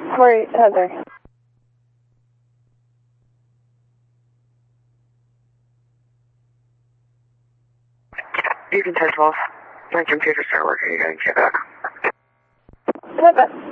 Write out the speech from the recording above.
Sorry, Heather. You can touch off. My computer started working again. Get back. Pivot.